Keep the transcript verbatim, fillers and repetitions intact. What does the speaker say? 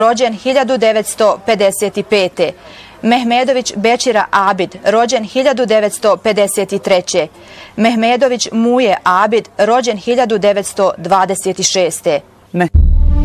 rođen hiljadu devetsto pedeset pete. Mehmedović Bećira Abid, rođen hiljadu devetsto pedeset treće. Mehmedović Muje Abid, rođen hiljadu devetsto dvadeset šeste.